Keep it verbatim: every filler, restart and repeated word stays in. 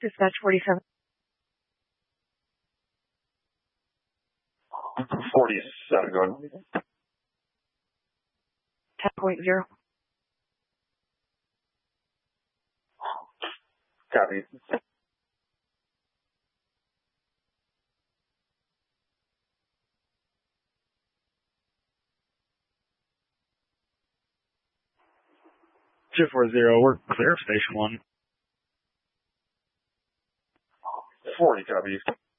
Dispatch forty-seven. forty-seven, go ahead. ten point zero. Copy. two four zero, we're clear of station one. forty, copy.